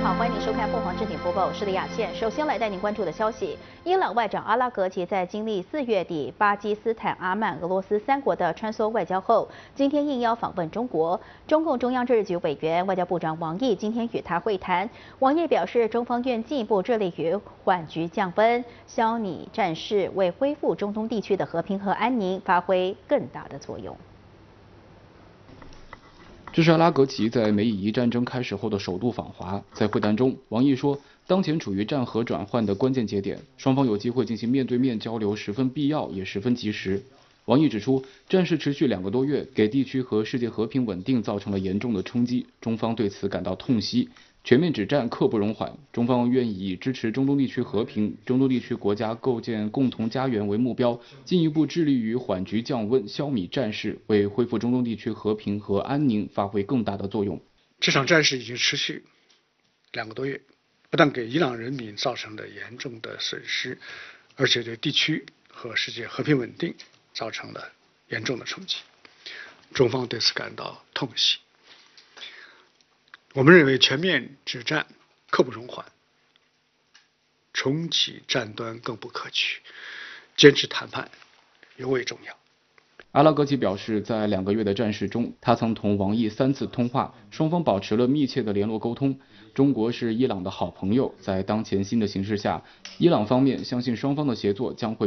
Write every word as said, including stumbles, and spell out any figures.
好，欢迎您收看凤凰置顶播报，我是李雅倩。首先来带您关注的消息：伊朗外长阿拉格齐在经历四月底巴基斯坦、阿曼、俄罗斯三国的穿梭外交后，今天应邀访问中国。中共中央政治局委员、外交部长王毅今天与他会谈。王毅表示，中方愿进一步致力于缓局降温、消弭战事，为恢复中东地区的和平和安宁发挥更大的作用。 这是阿拉格齐在美以伊战争开始后的首度访华。在会谈中，王毅说，当前处于战和转换的关键节点，双方有机会进行面对面交流十分必要，也十分及时。王毅指出，战事持续两个多月，给地区和世界和平稳定造成了严重的冲击，中方对此感到痛惜。全面止战刻不容缓，中方愿以支持中东地区和平、中东地区国家构建共同家园为目标，进一步致力于缓局降温、消弭战事，为恢复中东地区和平和安宁发挥更大的作用。 这场战事已经持续两个多月，不但给伊朗人民造成了严重的损失，而且对地区和世界和平稳定造成了严重的冲击。中方对此感到痛惜。我们认为全面止战刻不容缓，重启战端更不可取，坚持谈判尤为重要。 阿拉格齐表示，在两个月的战事中，他曾同王毅三次通话，双方保持了密切的联络沟通。中国是伊朗的好朋友，在当前新的形势下，伊朗方面相信双方的协作将会